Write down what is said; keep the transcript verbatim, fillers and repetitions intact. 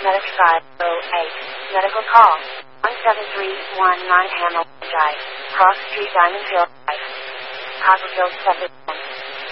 Medic five oh eight. Medical call. one seven three one nine Hamilton Drive. Cross Street, Diamond Hill Drive. Copperfield, Suffolk.